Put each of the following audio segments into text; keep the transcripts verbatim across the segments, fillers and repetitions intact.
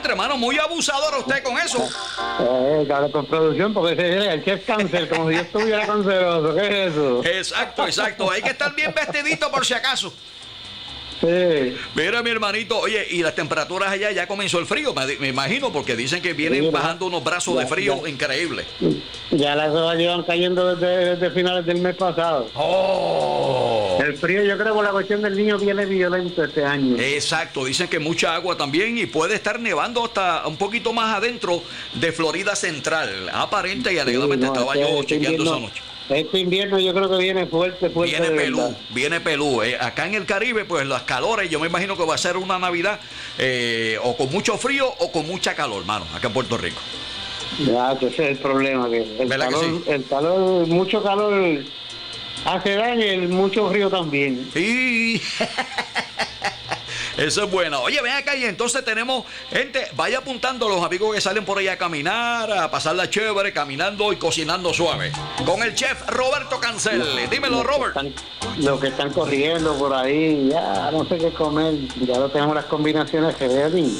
diantre, hermano, muy abusador usted con eso. Eh, claro, con producción, porque ese, el chef cáncer, como si yo estuviera canceroso. ¿Qué es eso? Exacto, exacto. Hay que estar bien vestidito por si acaso. Sí. Mira, mi hermanito, oye, y las temperaturas allá ya comenzó el frío, me, me imagino, porque dicen que vienen Sí, bajando unos brazos ya, de frío ya. increíbles. Ya las hojas llevan cayendo desde, desde finales del mes pasado. ¡Oh! El frío, yo creo que la cuestión del niño viene violento este año. Exacto, dicen que mucha agua también y puede estar nevando hasta un poquito más adentro de Florida Central. Aparente y alegadamente Sí, no, estaba este- yo este chequeando invierno- esa noche. Este invierno yo creo que viene fuerte, fuerte. Viene de pelú, verdad. viene pelú. Eh, acá en el Caribe, pues las calores, yo me imagino que va a ser una Navidad eh, o con mucho frío o con mucha calor, hermano, acá en Puerto Rico. Ya, que ese es el problema. Que el, ¿Verdad que calor, sí? el calor, mucho calor hace daño y el mucho frío también. Sí. Eso es bueno. Oye, ven acá y entonces tenemos gente, vaya apuntando a los amigos que salen por ahí a caminar, a pasarla chévere, caminando y cocinando suave. Con el chef Roberto Cancel. Dímelo, Robert. Están- los que están corriendo por ahí, ya no sé qué comer, ya no tenemos las combinaciones que vean.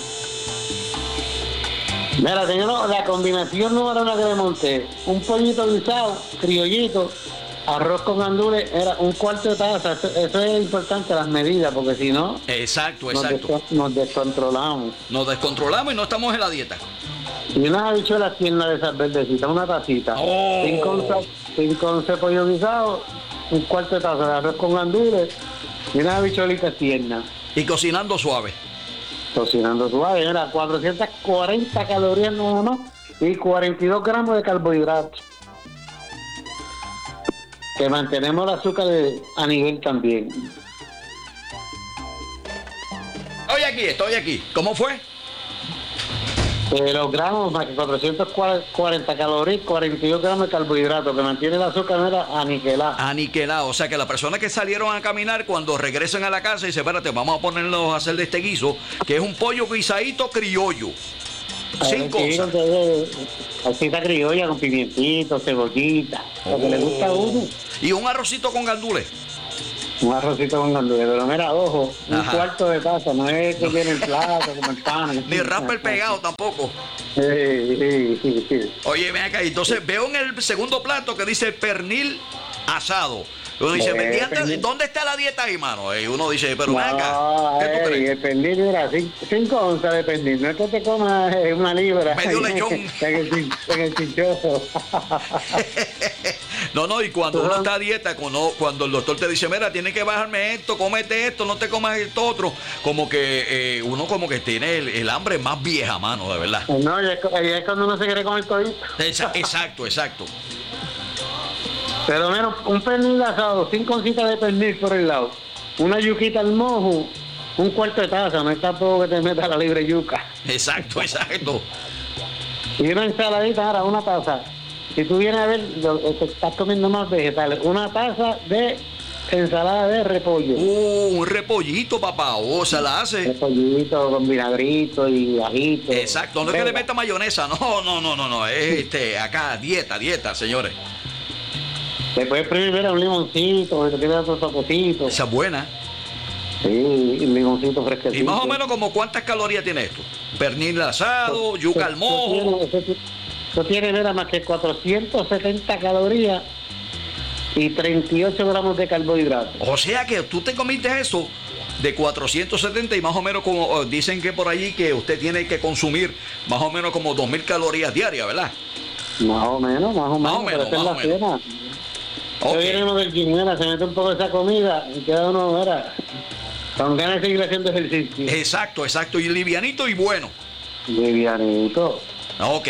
Mira, tenemos la combinación número uno que le monté, un pollito guisado, criollito, arroz con gandules, era un cuarto de taza, eso, eso es importante, las medidas, porque si no, Exacto, nos, exacto. descon- nos descontrolamos. Nos descontrolamos y no estamos en la dieta. Y unas habichuelas tiernas de esas verdecitas, una tacita, Oh. cinco onzas, cinco onzas de pollo guisado, un cuarto de taza de arroz con gandules y unas habichuelitas tiernas. Y cocinando suave. Cocinando suave, era cuatrocientas cuarenta calorías nada más y cuarenta y dos gramos de carbohidratos. Que mantenemos el azúcar a nivel también. Estoy aquí, estoy aquí. ¿Cómo fue? Eh, los gramos más que cuatrocientas cuarenta calorías, cuarenta y dos gramos de carbohidratos, que mantiene el azúcar era aniquilada. Aniquilado. O sea que las personas que salieron a caminar, cuando regresen a la casa, dicen, espérate, vamos a ponernos a hacer de este guiso, que es un pollo guisadito criollo. Sin cosas. Salsita criolla con pimientito, cebollita, lo que le gusta a uno. Y un arrocito con gandules. Un arrocito con gandules, pero mira, ojo, un Ajá. cuarto de taza, no es que tiene el plato como el pan. Ni rapper pegado tampoco. Sí, sí, sí, sí. Oye, ven acá. Entonces veo en el segundo plato que dice pernil asado. Uno dice, Eh, "Mediante, pernil. ¿dónde está la dieta ahí, mano?" Y uno dice, pero ven acá. No, ¿Qué tú ey, crees? el pernil, mira, cinco onzas de pernil, no es que te comas eh, una libra. Medio lechón. en el, chin- en el chinchoso. No, no, y cuando uno está a dieta, cuando, cuando el doctor te dice, mira, tienes que bajarme esto, cómete esto, no te comas esto otro, como que eh, uno como que tiene el, el hambre más vieja, mano, de verdad. No, y es, cu- y es cuando uno se quiere comer todito. Esa- Exacto, exacto. Pero menos, un pernil asado, cinco oncitas de pernil por el lado, una yuquita al mojo, un cuarto de taza, no es tampoco que te meta la libre yuca. Exacto, exacto. Y una ensaladita, ahora una taza. Si tú vienes a ver, lo- eh, te estás comiendo más vegetales, una taza de ensalada de repollo. Uh, un repollito, papá, o se la hace. Repollito con vinagrito y ajito. Exacto, no es que le meta mayonesa, no, no, no, no, no, es este, acá, dieta, dieta, señores. Te puedes primero un limoncito, te queda otro tococito. Esa es buena. Sí, un limoncito fresquecito. Y más o menos como cuántas calorías tiene esto. Pernil asado, yuca al mojo. Eso tiene, eso tiene nada más que cuatrocientas setenta calorías y treinta y ocho gramos de carbohidratos. O sea que tú te comiste eso de cuatrocientos setenta y más o menos como oh, dicen que por allí que usted tiene que consumir más o menos como dos mil calorías diarias, ¿verdad? Más o menos, más o menos. Más o menos, pero esa más es o la menos. cena. Ok. Se viene uno del gym, mira, se mete un poco de esa comida y queda uno, mira, con ganas de seguir haciendo ejercicio. Exacto, exacto. Y livianito y bueno. Livianito. Ok.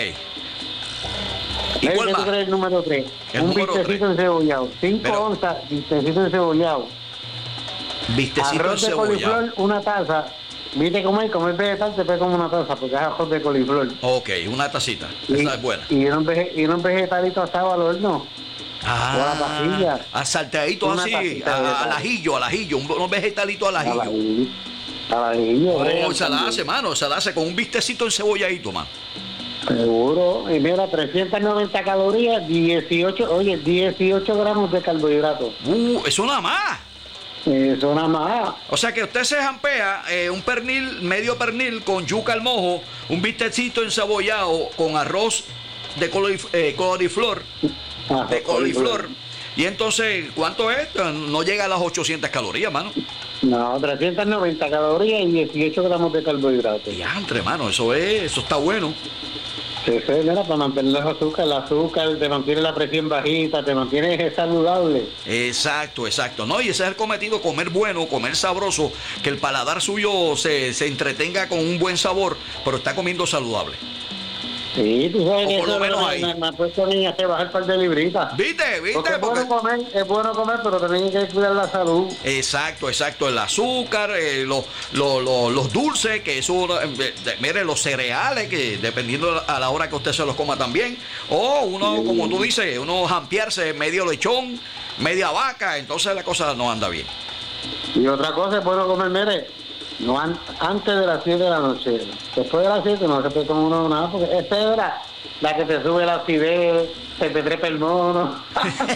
¿Y Ven, cuál ¿qué tú más? crees el número tres? El Un número bistecito encebollado. cinco Pero- onzas, bistecito encebollado. Vistecito Arroz de encebollado. coliflor, una taza. Viste comer, comer vegetal, te puede comer una taza, porque es arroz de coliflor. Ok, una tacita. Y, Esa es buena. y unos, vege- y unos vegetalitos asados al horno. Ah, o la pasilla. a salteaditos Una así, tacita de a- vegetal. al ajillo, al ajillo, un- unos vegetalitos al A la ajillo. a la guilla, Oh, vean se la también. hace, mano, se la hace con un vistecito encebollado, mano. Seguro. Y mira, trescientas noventa calorías, dieciocho, oye, dieciocho gramos de carbohidratos. Uh, eso nada más. Eso nada más. O sea que usted se jampea eh, un pernil, medio pernil con yuca al mojo, un bistecito ensabollado con arroz de colorif eh, coliflor, Ah, de coliflor. Y entonces, ¿cuánto es? No llega a las ochocientas calorías, mano. No, trescientas noventa calorías y dieciocho gramos de carbohidratos. Diantre, mano, eso es, eso está bueno. Sí, sí, mira, para mantener los azúcar, el azúcar te mantiene la presión bajita, te mantiene saludable. Exacto, exacto. No, y ese es el cometido, comer bueno, comer sabroso, que el paladar suyo se, se entretenga con un buen sabor, pero está comiendo saludable. Sí, tú sabes O que por lo eso menos me, ahí. me, me ha puesto a mí a hacer bajar un par de libritas. ¿Viste? ¿Viste? Porque es Porque- bueno comer, es bueno comer, pero también hay que cuidar la salud. Exacto, exacto. El azúcar, eh, los, los, los, los dulces, que eso, eh, de- mire, los cereales, que dependiendo a la hora que usted se los coma también. O uno, como tú dices, uno jampearse medio lechón, media vaca, entonces la cosa no anda bien. Y otra cosa es bueno comer, mire, no an- antes de las siete de la noche. Después de las siete no se puede comer uno nada, porque esa es la, la que te sube la acidez, se te trepa el mono.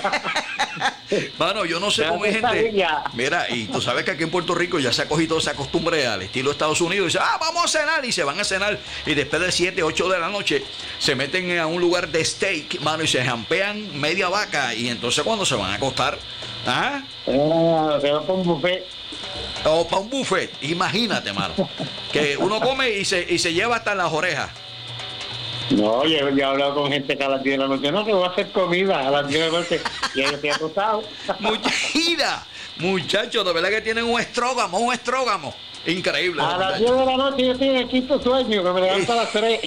Mano, yo no sé Ya cómo hay te gente. sabía. Mira, y tú sabes que aquí en Puerto Rico ya se ha cogido esa costumbre al estilo de Estados Unidos. Y dice, ah, vamos a cenar. Y se van a cenar. Y después de siete, ocho de la noche, se meten a un lugar de steak, mano, y se jampean media vaca. Y entonces cuando se van a acostar, ¿ah? Ah, se va para un buffet. O para un buffet, imagínate, mano. Que uno come y se, y se lleva hasta en las orejas. No, yo, yo he hablado con gente que a las diez de la noche, no, que voy a hacer comida a las diez de la noche. Y ellos te han acostado. Muchachos, muchachos, de verdad que tienen un estrógamo, un estrógamo. Increíble. A los las muchachos. diez de la noche yo estoy en el quinto sueño, que me levanto a las tres.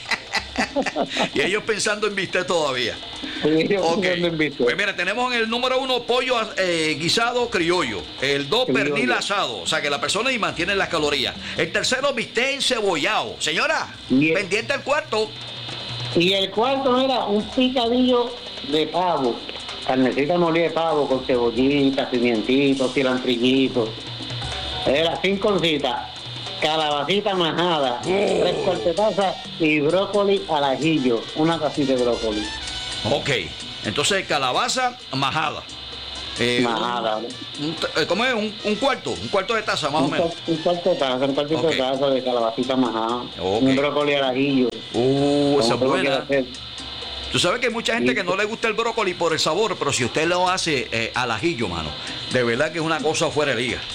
Y ellos pensando en bistec todavía. Sí, yo Ok. pensando en visto. Pues mira, tenemos en el número uno pollo eh, guisado criollo. El dos Criollo. pernil asado. O sea que la persona y mantiene las calorías. El tercero bistec encebollado. Señora, Y el- pendiente al cuarto. Y el cuarto era un picadillo de pavo. Carnecita molida de pavo con cebollita, pimientitos, cilantrillito. Era cinco oncitas, calabacita majada, tres cuartos de taza y brócoli al ajillo. Una tacita de brócoli. Ok. Entonces, calabaza majada. Eh, Majada. un- un- eh, ¿Cómo es? Un, un cuarto. Un cuarto de taza, más o Un, menos. cuar- un cuarto de taza, un cuartito Ok. de taza de calabacita majada. Ok. Un brócoli al ajillo. Uh, esa es como tú lo quieras buena. hacer. Tú sabes que hay mucha gente que no le gusta el brócoli por el sabor, pero si usted lo hace eh, al ajillo, mano, de verdad que es una cosa fuera de liga.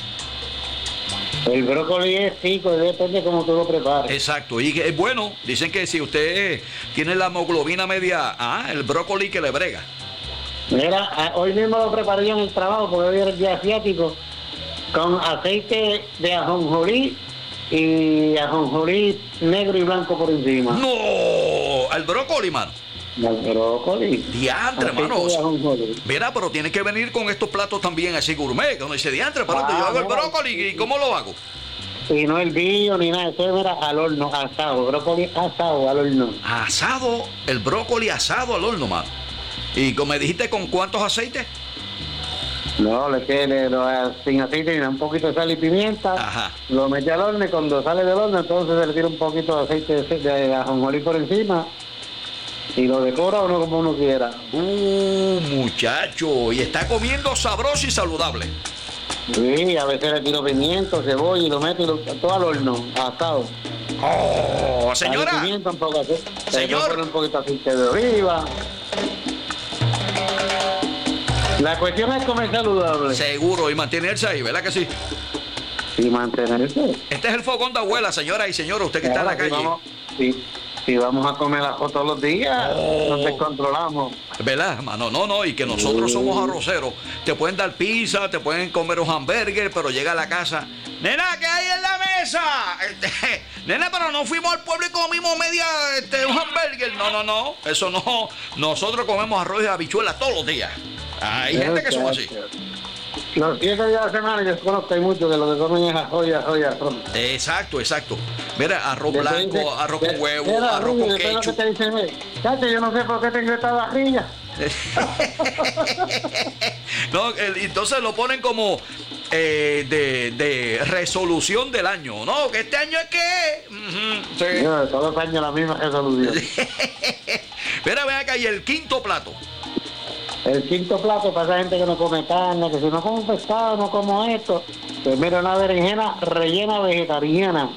El brócoli es rico, depende de cómo tú lo prepares. Exacto, y que es bueno. Dicen que si usted tiene la hemoglobina media, ah, el brócoli que le brega. Mira, a- hoy mismo lo preparé yo en el trabajo porque hoy era el día asiático con aceite de ajonjolí y ajonjolí negro y blanco por encima. No, el brócoli, mano. El brócoli. Diantre, Aceite mano. de ajonjolí. Mira, pero tiene que venir con estos platos también así gourmet, que uno dice, diantre, pero Ah, yo hago el mira. brócoli, ¿y cómo lo hago? Y no el billo ni nada, eso era al horno, asado, brócoli asado al horno. Asado, el brócoli asado al horno, mano. Y como me dijiste, ¿con cuántos aceites? No, le quede sin aceite ni nada, un poquito de sal y pimienta. Ajá. Lo mete al horno y cuando sale del horno entonces se le tira un poquito de aceite de, de ajonjolí por encima y lo decora uno como uno quiera. Uh, muchacho, y está comiendo sabroso y saludable. Sí, a veces le tiro pimiento, cebolla y lo meto y lo, todo al horno, asado. Oh, Sal y señora. pimienta, un poco de aceite. Señor. Le puedo poner un poquito de aceite de oliva. La cuestión es comer saludable Seguro, y mantenerse ahí, ¿verdad que sí? y mantenerse. Este es el fogón de abuela, señora y señor, usted que está en la Ahora, si calle. vamos, si, si vamos a comer ajo todos los días, Oh. nos descontrolamos. ¿Verdad, mano? No, no, y que nosotros somos arroceros. Te pueden dar pizza, te pueden comer un hamburger, pero llega a la casa. Nena, ¿qué hay en la mesa? Este, nena, pero no fuimos al pueblo y comimos media, este, un hamburger. No, no, no, eso no. Nosotros comemos arroz y habichuelas todos los días. Hay gente que son así. Los siete días de la semana yo conozco hay muchos que lo que comen es ajo y ajo y arroz. Exacto, exacto. Mira, arroz Después blanco, dice- arroz de- con huevo, mira, arroz Rudy, con después lo que ketchup. te dicen es, chacho, yo no sé por qué tengo esta barriga. No, el- entonces lo ponen como eh, de, de resolución del año. No, que este año es que. Ujú, sí. Yo, todos los años la misma resolución. Mira, ven acá, y el quinto plato. El quinto plato para esa gente que no come carne, que si no como pescado, no como esto. Pues mira, una berenjena rellena vegetariana.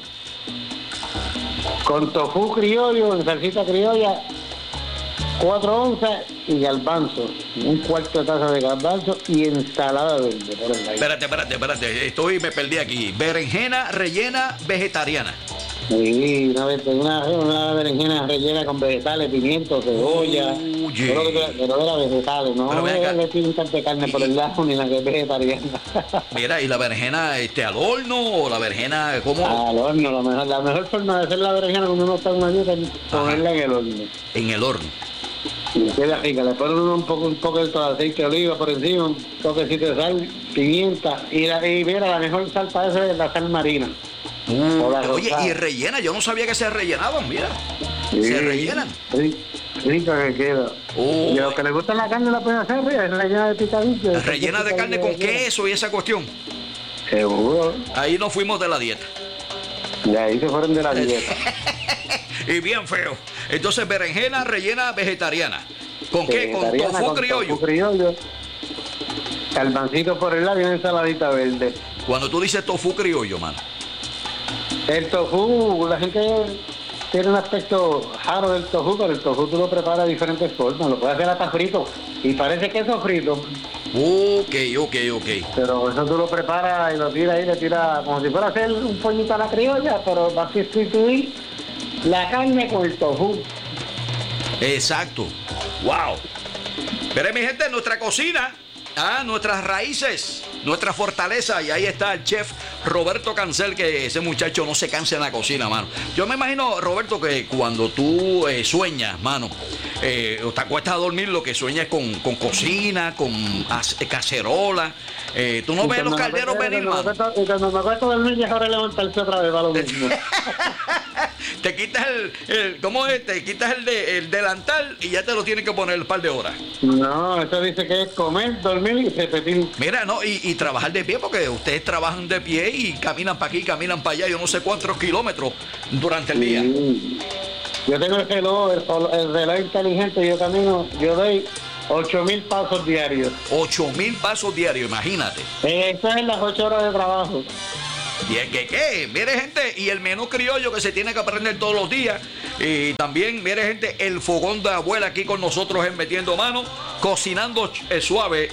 Con tofu criollo, en salsita criolla, cuatro onzas y garbanzo. Un cuarto de taza de garbanzo y ensalada verde. Por el espérate, espérate, espérate. Estoy, me perdí aquí. Berenjena rellena vegetariana. Sí, una, una, una berenjena rellena con vegetales, pimientos, cebolla. Oye. Pero, pero era vegetales, no le pintan de carne por el lado ni la que es vegetariana. Mira, ¿y la berenjena este, al horno o la berenjena cómo? Al horno, la mejor, la mejor forma de hacer la berenjena cuando uno está en una dieta es ponerla en el horno. En el horno. Y queda rica, le ponen un poco, un poco de aceite de oliva por encima, un toquecito de sal, pimienta, y, la, y mira, la mejor sal para eso es la sal marina. Mm, oye, y rellena, yo no sabía que se rellenaban, mira. Sí, se rellenan. Sí, rica que queda. Oh. Y a los que les gusta la carne la pueden hacer, es rellena de picadillo. Rellena de carne con queso y esa cuestión. Seguro. Ahí nos fuimos de la dieta. Y ahí se fueron de la dieta. Y bien feo. Entonces, berenjena rellena vegetariana. ¿Con qué? Con tofu con criollo. Tofu criollo. Calmancito por el lado y una ensaladita verde. Cuando tú dices tofu criollo, mano. El tofu, la gente tiene un aspecto raro del tofu, pero el tofu tú lo preparas de diferentes formas. Lo puedes hacer hasta frito. Y parece queso frito. Ok, ok, ok. Pero eso tú lo preparas y lo tiras ahí, le tiras como si fuera a hacer un pollito a la criolla, pero vas a sustituir la carne con el tofu. Exacto. Wow. Pero mi gente, nuestra cocina, ah, nuestras raíces, nuestra fortaleza. Y ahí está el chef Roberto Cancel, que ese muchacho no se cansa en la cocina, mano. Yo me imagino, Roberto, que cuando tú eh, sueñas, mano, eh, o te acuestas a dormir, lo que sueñas es con, con cocina, con as, cacerola. Eh, tú no ves los calderos venir, mano. Y cuando me acuesto a dormir, ya ahora levantarse otra vez, va lo mismo. Te quitas el, el, ¿cómo es? Te quitas el, de, el delantal y ya te lo tienes que poner un par de horas. No, eso dice que es comer, dormir y repetir. Mira, no, y, y trabajar de pie, porque ustedes trabajan de pie y caminan para aquí, caminan para allá, yo no sé cuántos kilómetros durante el día. Sí. Yo tengo el reloj, el, el reloj inteligente, yo camino, yo doy ocho mil pasos diarios. ocho mil pasos diarios, imagínate. Eso es en las ocho horas de trabajo. ¿Y es que qué? Mire, gente, y el menú criollo que se tiene que aprender todos los días. Y también, mire, gente, el fogón de abuela aquí con nosotros en Metiendo Mano, cocinando eh, suave.